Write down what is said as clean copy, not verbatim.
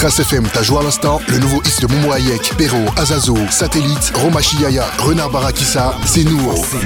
Trace FM t'a joué à l'instant, le nouveau hit de Momo Hayek, Perrault, Azazo, Satellite, Roma Chiaya, Renard Barakissa, c'est nous.